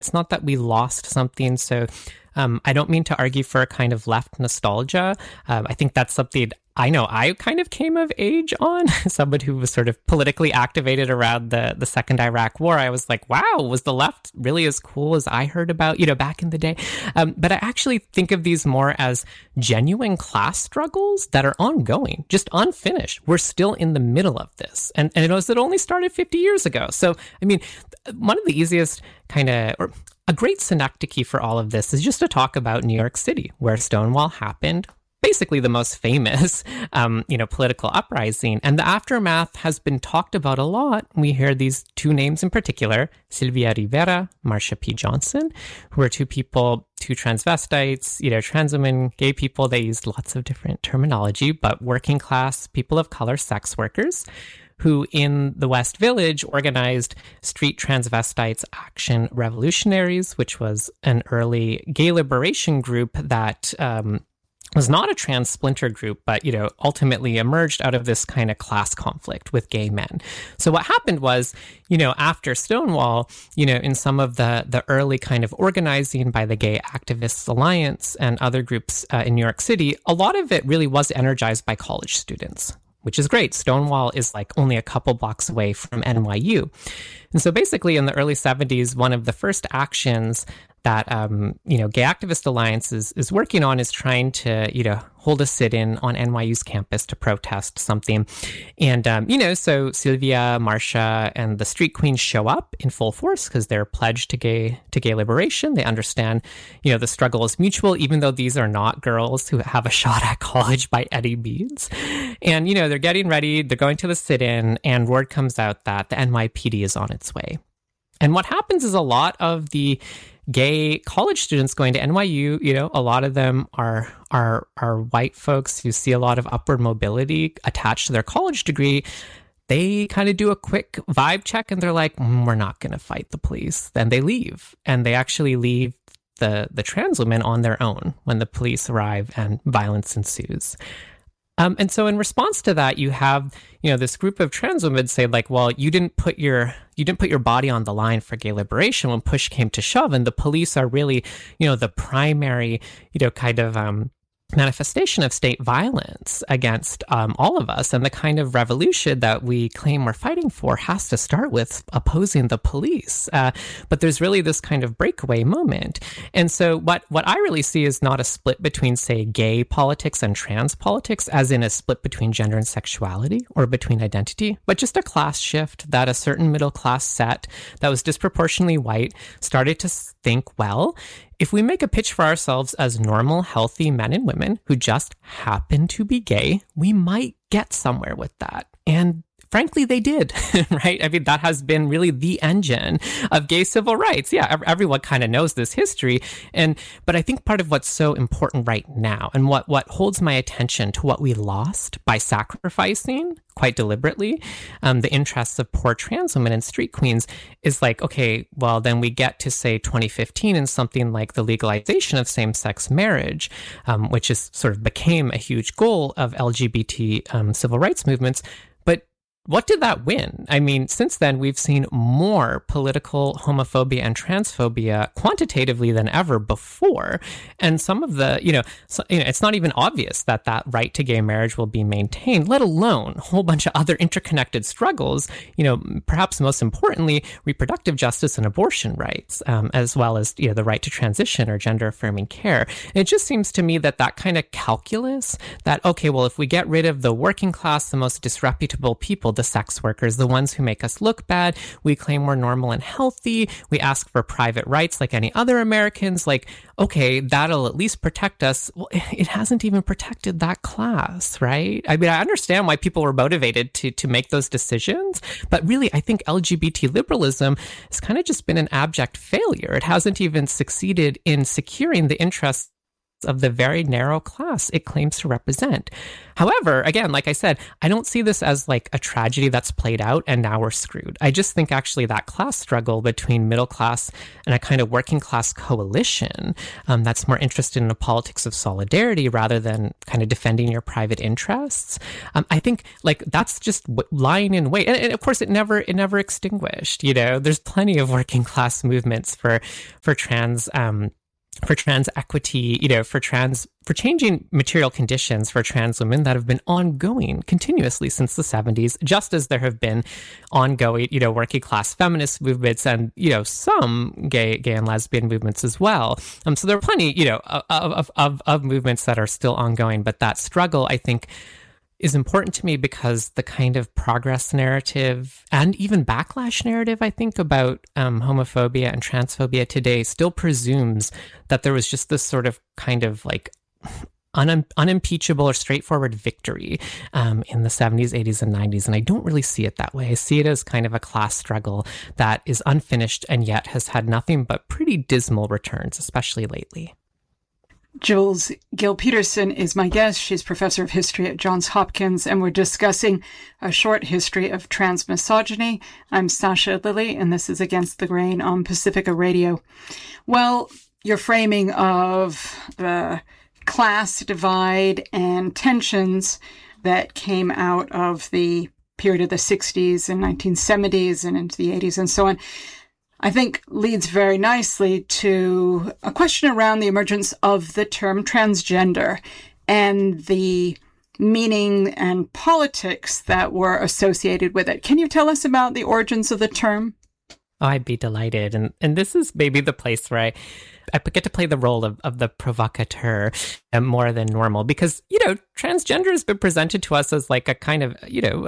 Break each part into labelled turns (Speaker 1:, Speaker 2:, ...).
Speaker 1: It's not that we lost something. So I don't mean to argue for a kind of left nostalgia. I think that's something I know I kind of came of age on. Someone who was sort of politically activated around the second Iraq war. I was like, wow, was the left really as cool as I heard about, back in the day? But I actually think of these more as genuine class struggles that are ongoing, just unfinished. We're still in the middle of this. And it only started 50 years ago. So, I mean, one of the easiest or a great synecdoche for all of this is just to talk about New York City, where Stonewall happened. Basically the most famous, political uprising. And the aftermath has been talked about a lot. We hear these two names in particular, Sylvia Rivera, Marsha P. Johnson, who are two transvestites, trans women, gay people. They used lots of different terminology, but working class, people of color, sex workers, who in the West Village organized Street Transvestites Action Revolutionaries, which was an early gay liberation group that was not a trans splinter group, but, ultimately emerged out of this kind of class conflict with gay men. So what happened was, after Stonewall, in some of the early kind of organizing by the Gay Activists Alliance and other groups in New York City, a lot of it really was energized by college students, which is great. Stonewall is like only a couple blocks away from NYU. And so basically in the early 70s, one of the first actions that, Gay Activist Alliance is working on is trying to, hold a sit-in on NYU's campus to protest something. And, so Sylvia, Marsha, and the Street Queens show up in full force because they're pledged to gay liberation. They understand, the struggle is mutual, even though these are not girls who have a shot at college by any means. And, they're getting ready, they're going to the sit-in, and word comes out that the NYPD is on its way. And what happens is a lot of the gay college students going to NYU, a lot of them are white folks who see a lot of upward mobility attached to their college degree. They kind of do a quick vibe check and they're like, we're not going to fight the police. Then they leave, and they actually leave the trans women on their own when the police arrive and violence ensues. And so in response to that, you have, this group of trans women say like, well, you didn't put your body on the line for gay liberation when push came to shove. And the police are really, the primary, kind of, manifestation of state violence against all of us. And the kind of revolution that we claim we're fighting for has to start with opposing the police. But there's really this kind of breakaway moment. And so what I really see is not a split between, say, gay politics and trans politics, as in a split between gender and sexuality or between identity, but just a class shift that a certain middle class set that was disproportionately white started to think, well, if we make a pitch for ourselves as normal, healthy men and women who just happen to be gay, we might get somewhere with that. And frankly, they did, right? I mean, that has been really the engine of gay civil rights. Yeah, everyone kind of knows this history. But I think part of what's so important right now, and what holds my attention to what we lost by sacrificing, quite deliberately, the interests of poor trans women and street queens, is like, okay, well, then we get to, say, 2015 and something like the legalization of same-sex marriage, which is sort of became a huge goal of LGBT civil rights movements. But what did that win? I mean, since then, we've seen more political homophobia and transphobia quantitatively than ever before. And some of the, it's not even obvious that right to gay marriage will be maintained, let alone a whole bunch of other interconnected struggles, perhaps most importantly, reproductive justice and abortion rights, as well as, the right to transition or gender affirming care. And it just seems to me that kind of calculus that, okay, well, if we get rid of the working class, the most disreputable people, the sex workers, the ones who make us look bad, we claim we're normal and healthy, we ask for private rights like any other Americans, like, okay, that'll at least protect us. Well, it hasn't even protected that class, right? I mean, I understand why people were motivated to make those decisions, but really, I think LGBT liberalism has kind of just been an abject failure. It hasn't even succeeded in securing the interests of the very narrow class it claims to represent. However, again, like I said, I don't see this as like a tragedy that's played out and now we're screwed. I just think actually that class struggle between middle class and a kind of working class coalition that's more interested in a politics of solidarity rather than kind of defending your private interests. I think like that's just lying in wait. And of course, it never extinguished. You know, there's plenty of working class movements for trans equity, you know, for changing material conditions for trans women that have been ongoing continuously since the 70s, just as there have been ongoing, you know, working class feminist movements and, you know, some gay and lesbian movements as well. So there are plenty, you know, of movements that are still ongoing, but that struggle, I think, is important to me because the kind of progress narrative and even backlash narrative, I think, about homophobia and transphobia today still presumes that there was just this sort of kind of like unimpeachable or straightforward victory in the 70s, 80s, and 90s. And I don't really see it that way. I see it as kind of a class struggle that is unfinished and yet has had nothing but pretty dismal returns, especially lately.
Speaker 2: Jules Gill-Peterson is my guest. She's professor of history at Johns Hopkins, and we're discussing a short history of trans misogyny. I'm Sasha Lilley, and this is Against the Grain on Pacifica Radio. Well, your framing of the class divide and tensions that came out of the period of the 60s and 1970s and into the 80s and so on, I think leads very nicely to a question around the emergence of the term transgender and the meaning and politics that were associated with it. Can you tell us about the origins of the term?
Speaker 1: Oh, I'd be delighted. And this is maybe the place where I get to play the role of the provocateur more than normal because, you know, transgender has been presented to us as like a kind of, you know,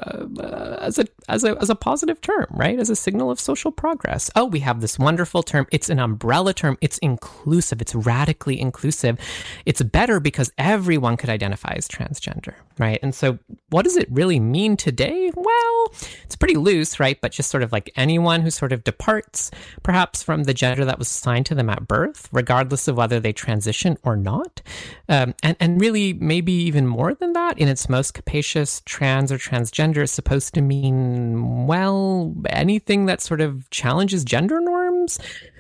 Speaker 1: as a positive term, right? As a signal of social progress. Oh, we have this wonderful term. It's an umbrella term. It's inclusive. It's radically inclusive. It's better because everyone could identify as transgender, right? And so what does it really mean today? Well, it's pretty loose, right? But just sort of like anyone who sort of departs perhaps from the gender that was assigned to them at birth, regardless of whether they transition or not. And really, maybe even more than that, in its most capacious, trans or transgender is supposed to mean, well, anything that sort of challenges gender norms.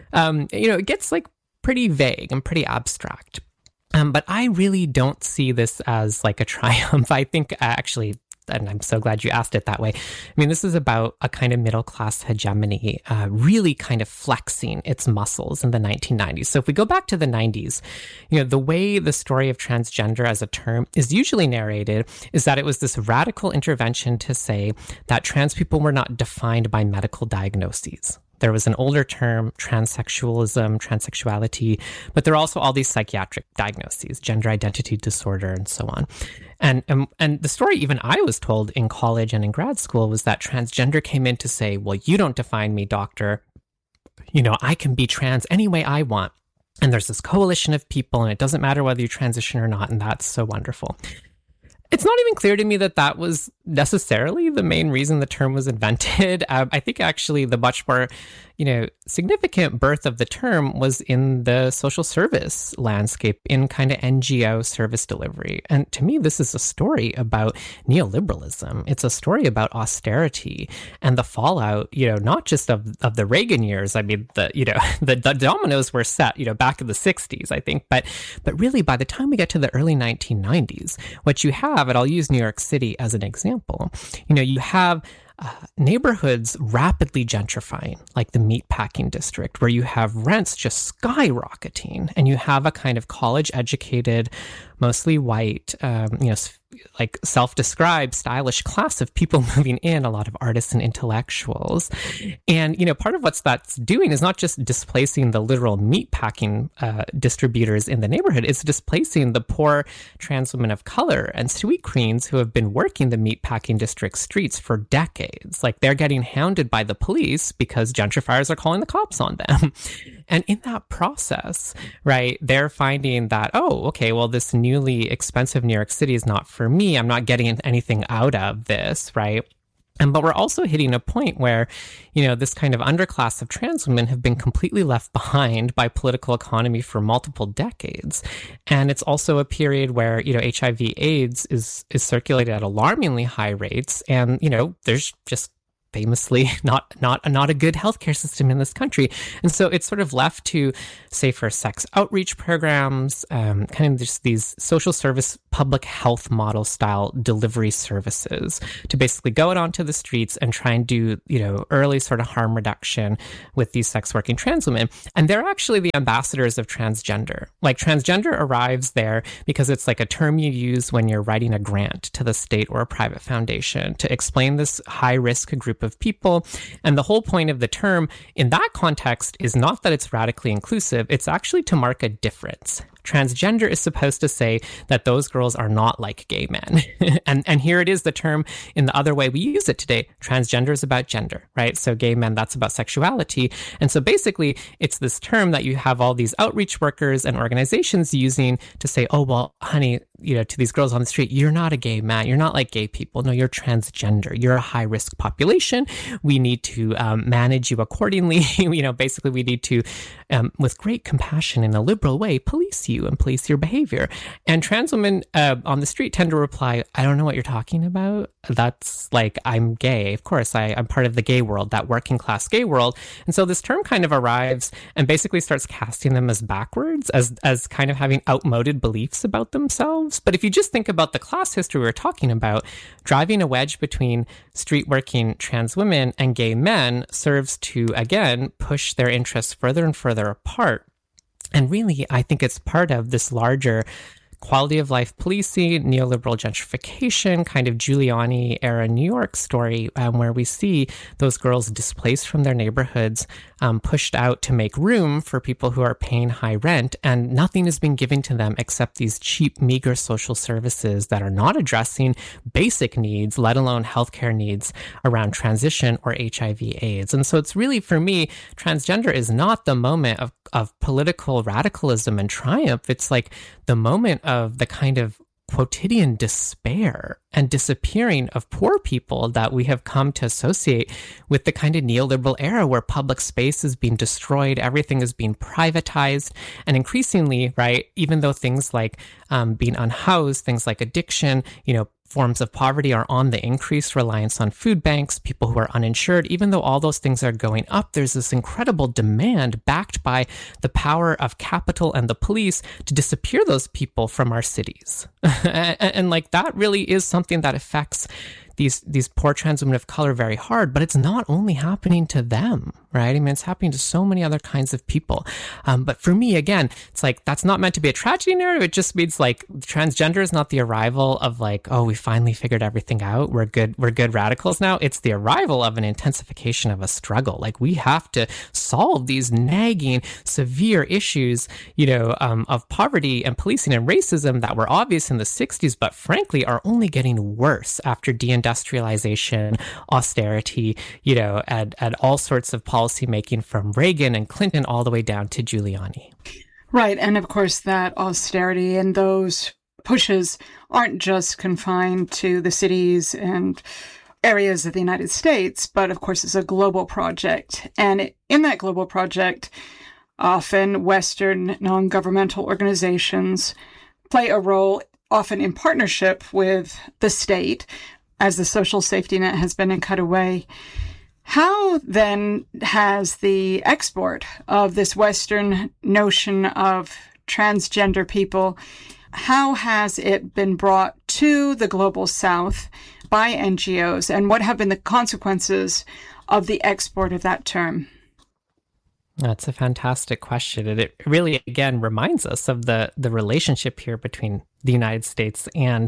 Speaker 1: You know, it gets like pretty vague and pretty abstract. But I really don't see this as like a triumph. I think actually, and I'm so glad you asked it that way. I mean, this is about a kind of middle-class hegemony really kind of flexing its muscles in the 1990s. So if we go back to the 90s, you know, the way the story of transgender as a term is usually narrated is that it was this radical intervention to say that trans people were not defined by medical diagnoses. There was an older term, transsexualism, transsexuality, but there are also all these psychiatric diagnoses, gender identity disorder, and so on. And the story even I was told in college and in grad school was that transgender came in to say, well, you don't define me, doctor. You know, I can be trans any way I want. And there's this coalition of people, and it doesn't matter whether you transition or not, and that's so wonderful. It's not even clear to me that that was necessarily the main reason the term was invented. I think actually the much more, you know, significant birth of the term was in the social service landscape, in kind of NGO service delivery. And to me, this is a story about neoliberalism. It's a story about austerity and the fallout, you know, not just of the Reagan years. I mean, the dominoes were set, you know, back in the 60s, I think. But really, by the time we get to the early 1990s, what you have, and I'll use New York City as an example, you know, you have neighborhoods rapidly gentrifying, like the meatpacking district, where you have rents just skyrocketing, and you have a kind of college-educated, mostly white, you know, like self-described stylish class of people moving in, a lot of artists and intellectuals. And, you know, part of what that's doing is not just displacing the literal meatpacking distributors in the neighborhood, it's displacing the poor trans women of color and sweet queens who have been working the meatpacking district streets for decades. Like, they're getting hounded by the police because gentrifiers are calling the cops on them. And in that process, right, they're finding that, oh, okay, well, this newly expensive New York City is not for me. I'm not getting anything out of this, right? But we're also hitting a point where, this kind of underclass of trans women have been completely left behind by political economy for multiple decades. And it's also a period where, HIV/AIDS is circulated at alarmingly high rates. And, there's just famously not a good healthcare system in this country. And so it's sort of left to safer sex outreach programs, kind of just these social service, public health model style delivery services to basically go out onto the streets and try and do, early sort of harm reduction with these sex working trans women. And they're actually the ambassadors of transgender. Like, transgender arrives there because it's like a term you use when you're writing a grant to the state or a private foundation to explain this high risk group of people. And the whole point of the term in that context is not that it's radically inclusive, it's actually to mark a difference. Transgender is supposed to say that those girls are not like gay men. and here it is, the term in the other way we use it today. Transgender is about gender, right? So gay men, that's about sexuality. And so basically, it's this term that you have all these outreach workers and organizations using to say, oh, well, honey, to these girls on the street, you're not a gay man. You're not like gay people. No, you're transgender. You're a high risk population. We need to manage you accordingly. Basically, we need to, with great compassion in a liberal way, police you and police your behavior. And trans women on the street tend to reply, I don't know what you're talking about. That's like, I'm gay. Of course, I'm part of the gay world, that working class gay world. And so this term kind of arrives and basically starts casting them as backwards, as kind of having outmoded beliefs about themselves. But if you just think about the class history we're talking about, driving a wedge between street working trans women and gay men serves to, again, push their interests further and further apart. And really, I think it's part of this larger quality of life policing, neoliberal gentrification, kind of Giuliani era New York story, where we see those girls displaced from their neighborhoods, pushed out to make room for people who are paying high rent, and nothing is being given to them except these cheap, meager social services that are not addressing basic needs, let alone healthcare needs around transition or HIV/AIDS. And so it's really, for me, transgender is not the moment of political radicalism and triumph. It's like the moment of the kind of quotidian despair and disappearing of poor people that we have come to associate with the kind of neoliberal era where public space is being destroyed, everything is being privatized, and increasingly, right, even though things like being unhoused, things like addiction, forms of poverty are on the increased reliance on food banks, people who are uninsured. Even though all those things are going up, there's this incredible demand backed by the power of capital and the police to disappear those people from our cities. and like that really is something that affects these poor trans women of color very hard, but it's not only happening to them, right? I mean, it's happening to so many other kinds of people. But for me, again, it's like, that's not meant to be a tragedy narrative. It just means like transgender is not the arrival of like, oh, we finally figured everything out. We're good radicals now. It's the arrival of an intensification of a struggle. Like, we have to solve these nagging, severe issues, of poverty and policing and racism that were obvious in the 60s, but frankly are only getting worse after deindustrialization, austerity, and all sorts of policy making from Reagan and Clinton all the way down to Giuliani.
Speaker 2: Right. And of course, that austerity and those pushes aren't just confined to the cities and areas of the United States, but of course, it's a global project. And in that global project, often Western non-governmental organizations play a role, often in partnership with the state, as the social safety net has been cut away. How then has the export of this Western notion of transgender people, how has it been brought to the global South by NGOs, and what have been the consequences of the export of that term?
Speaker 1: That's a fantastic question. And it really, again, reminds us of the relationship here between the United States and,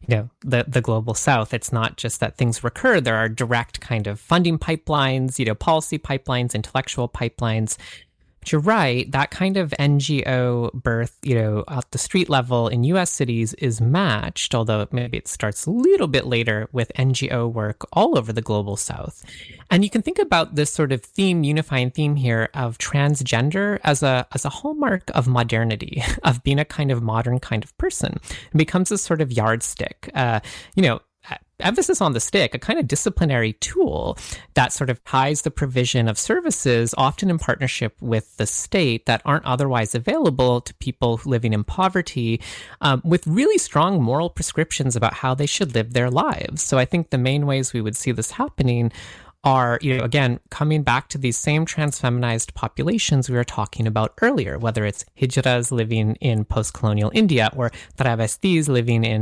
Speaker 1: the global South. It's not just that things recur. There are direct kind of funding pipelines, policy pipelines, intellectual pipelines. But you're right, that kind of NGO birth, at the street level in US cities is matched, although maybe it starts a little bit later, with NGO work all over the global South. And you can think about this sort of unifying theme here of transgender as a hallmark of modernity, of being a kind of modern kind of person. It becomes this sort of yardstick. emphasis on the stick, a kind of disciplinary tool that sort of ties the provision of services, often in partnership with the state, that aren't otherwise available to people living in poverty, with really strong moral prescriptions about how they should live their lives. So I think the main ways we would see this happening are, again, coming back to these same transfeminized populations we were talking about earlier, whether it's hijras living in post-colonial India or travestis living in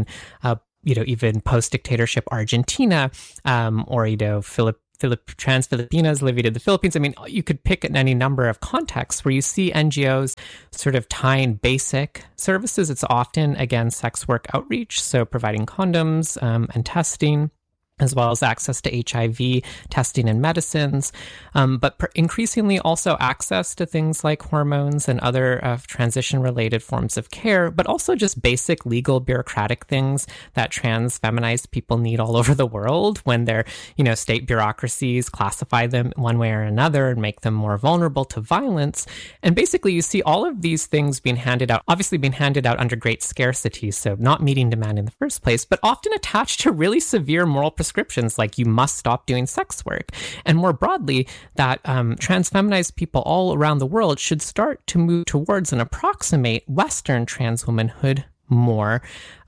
Speaker 1: even post-dictatorship Argentina, or, trans Filipinas living in the Philippines. I mean, you could pick any number of contexts where you see NGOs sort of tying basic services. It's often, again, sex work outreach, so providing condoms and testing, as well as access to HIV testing and medicines, but increasingly also access to things like hormones and other transition-related forms of care, but also just basic legal bureaucratic things that trans feminized people need all over the world when their, state bureaucracies classify them one way or another and make them more vulnerable to violence. And basically, you see all of these things being handed out, obviously being handed out under great scarcity, so not meeting demand in the first place, but often attached to really severe moral prescriptions like you must stop doing sex work. And more broadly, that trans feminized people all around the world should start to move towards and approximate Western trans womanhood more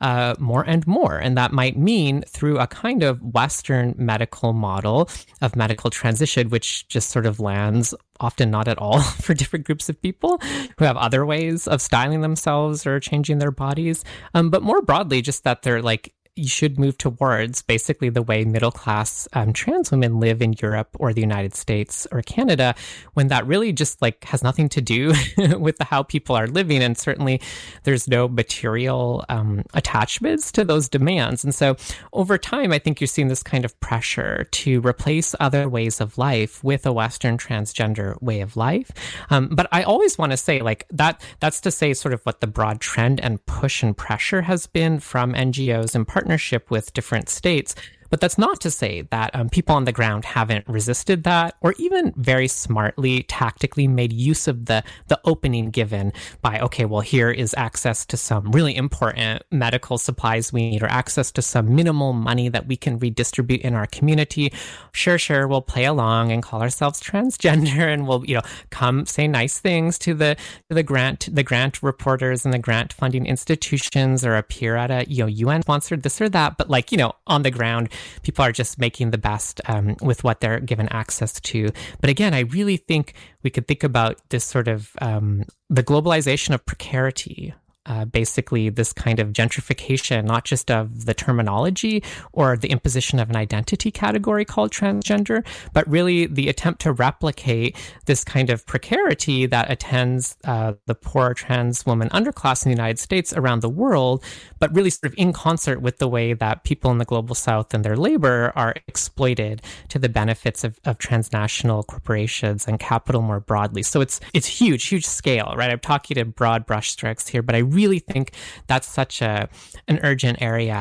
Speaker 1: and more. And that might mean through a kind of Western medical model of medical transition, which just sort of lands often not at all for different groups of people who have other ways of styling themselves or changing their bodies. But more broadly, just that they're like, you should move towards basically the way middle-class trans women live in Europe or the United States or Canada, when that really just has nothing to do with how people are living. And certainly there's no material attachments to those demands. And so over time, I think you're seeing this kind of pressure to replace other ways of life with a Western transgender way of life. But I always want to say that's to say sort of what the broad trend and push and pressure has been from NGOs in partnership with different states. But that's not to say that people on the ground haven't resisted that, or even very smartly, tactically made use of the opening given by, okay, well, here is access to some really important medical supplies we need, or access to some minimal money that we can redistribute in our community. Sure, we'll play along and call ourselves transgender, and we'll, come say nice things to the grant reporters and the grant funding institutions, or appear at a UN sponsored this or that. But on the ground, people are just making the best with what they're given access to. But again, I really think we could think about this sort of the globalization of precarity. Basically, this kind of gentrification, not just of the terminology or the imposition of an identity category called transgender, but really the attempt to replicate this kind of precarity that attends the poor trans woman underclass in the United States around the world, but really sort of in concert with the way that people in the global South and their labor are exploited to the benefits of transnational corporations and capital more broadly. So it's huge scale, right? I'm talking in broad brushstrokes here, but I really think that's such an urgent area.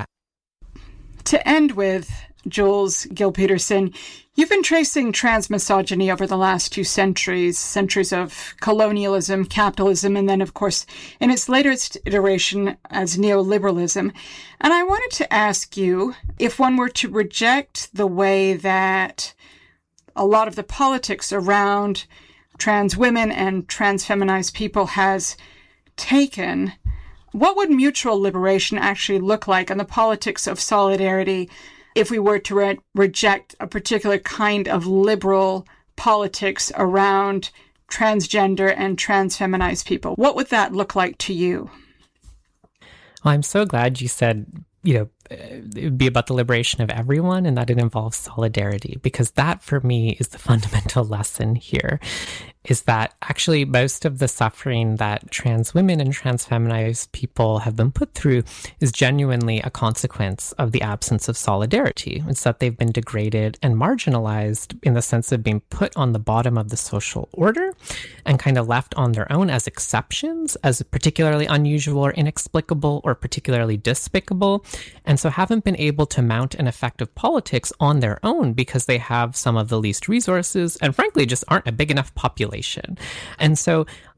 Speaker 2: To end with, Jules Gill-Peterson, you've been tracing transmisogyny over the last 2 centuries of colonialism, capitalism, and then, of course, in its latest iteration as neoliberalism. And I wanted to ask you, if one were to reject the way that a lot of the politics around trans women and trans feminized people has taken, what would mutual liberation actually look like in the politics of solidarity if we were to reject a particular kind of liberal politics around transgender and trans feminized people? What would that look like to you?
Speaker 1: Well, I'm so glad you said, it would be about the liberation of everyone and that it involves solidarity, because that for me is the fundamental lesson here, is that actually most of the suffering that trans women and trans feminized people have been put through is genuinely a consequence of the absence of solidarity. It's that they've been degraded and marginalized in the sense of being put on the bottom of the social order and kind of left on their own as exceptions, as particularly unusual or inexplicable or particularly despicable, and so haven't been able to mount an effective politics on their own because they have some of the least resources and frankly just aren't a big enough population. And so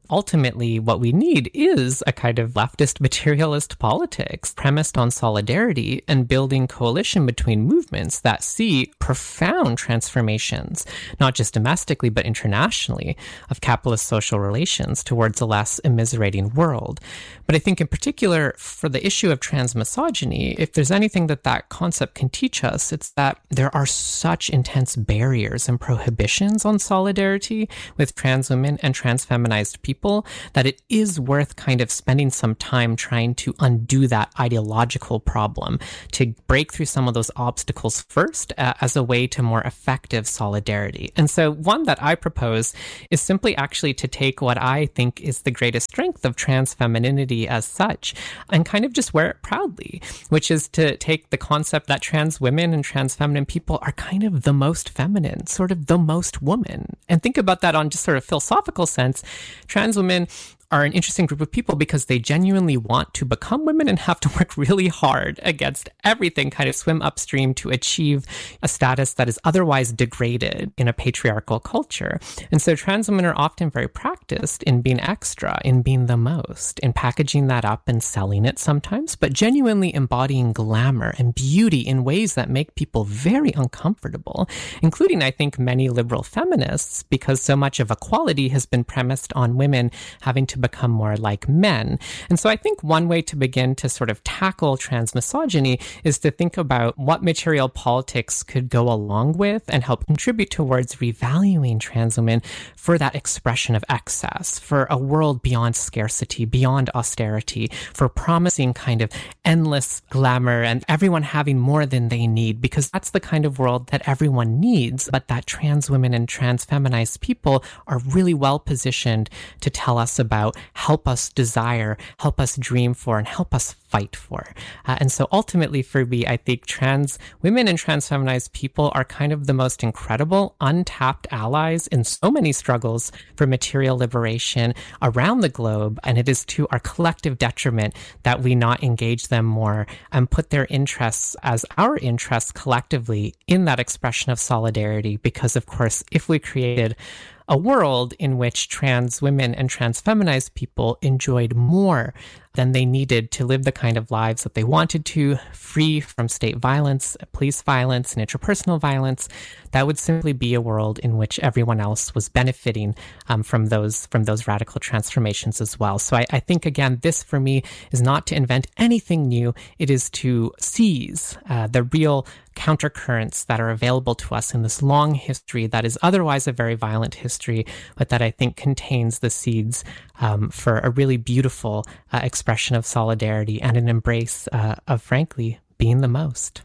Speaker 1: ultimately what we need is a kind of leftist materialist politics premised on solidarity and building coalition between movements that see profound transformations, not just domestically but internationally, of capitalist social relations towards a less immiserating world. But I think in particular for the issue of transmisogyny, if there's anything that concept can teach us, it's that there are such intense barriers and prohibitions on solidarity with trans women and trans feminized people that it is worth kind of spending some time trying to undo that ideological problem, to break through some of those obstacles first as a way to more effective solidarity. And so one that I propose is simply actually to take what I think is the greatest strength of trans femininity as such and kind of just wear it proudly, which is to take the concept that trans women and trans feminine people are kind of the most feminine, sort of the most woman. And think about that on just sort of philosophical sense. Trans women are an interesting group of people because they genuinely want to become women and have to work really hard against everything, kind of swim upstream to achieve a status that is otherwise degraded in a patriarchal culture. And so trans women are often very practiced in being extra, in being the most, in packaging that up and selling it sometimes, but genuinely embodying glamour and beauty in ways that make people very uncomfortable, including, I think, many liberal feminists, because so much of equality has been premised on women having to become more like men. And so I think one way to begin to sort of tackle transmisogyny is to think about what material politics could go along with and help contribute towards revaluing trans women for that expression of excess, for a world beyond scarcity, beyond austerity, for promising kind of endless glamour and everyone having more than they need, because that's the kind of world that everyone needs, but that trans women and trans feminized people are really well positioned to tell us about, help us desire, help us dream for, and help us fight for. And so ultimately for me, I think trans women and trans feminized people are kind of the most incredible, untapped allies in so many struggles for material liberation around the globe. And it is to our collective detriment that we not engage them more and put their interests as our interests collectively in that expression of solidarity. Because of course, if we created a world in which trans women and trans feminized people enjoyed more than they needed to live the kind of lives that they wanted to, free from state violence, police violence, and interpersonal violence, that would simply be a world in which everyone else was benefiting from those radical transformations as well. So I think, again, this for me is not to invent anything new. It is to seize the real countercurrents that are available to us in this long history that is otherwise a very violent history, but that I think contains the seeds for a really beautiful expression of solidarity and an embrace of, frankly, being the most.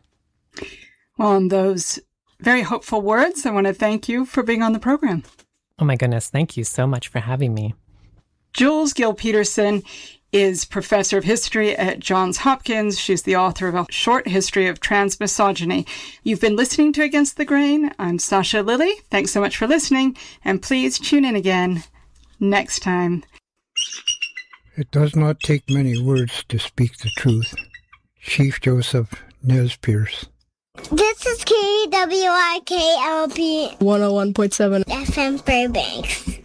Speaker 2: Well, on those very hopeful words, I want to thank you for being on the program.
Speaker 1: Oh my goodness, thank you so much for having me.
Speaker 2: Jules Gill-Peterson is professor of history at Johns Hopkins. She's the author of A Short History of Transmisogyny. You've been listening to Against the Grain. I'm Sasha Lilley. Thanks so much for listening, and please tune in again next time.
Speaker 3: It does not take many words to speak the truth. Chief Joseph Nez Perce.
Speaker 4: This is KWIKLP
Speaker 5: 101.7
Speaker 4: FM Fairbanks.